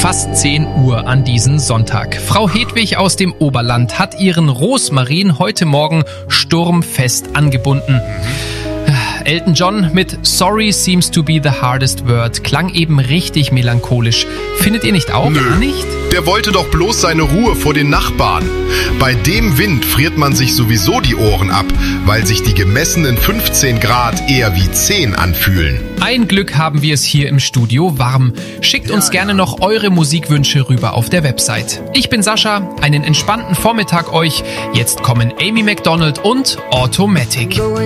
fast 10 Uhr an diesem Sonntag. Frau Hedwig aus dem Oberland hat ihren Rosmarin heute Morgen sturmfest angebunden. Elton John mit Sorry seems to be the hardest word klang eben richtig melancholisch. Findet ihr nicht auch? Nö. Gar nicht? Der wollte doch bloß seine Ruhe vor den Nachbarn. Bei dem Wind friert man sich sowieso die Ohren ab, weil sich die gemessenen 15 Grad eher wie 10 anfühlen. Ein Glück haben wir es hier im Studio warm. Schickt uns gerne noch eure Musikwünsche rüber auf der Website. Ich bin Sascha, einen entspannten Vormittag euch. Jetzt kommen Amy Macdonald und Automatic.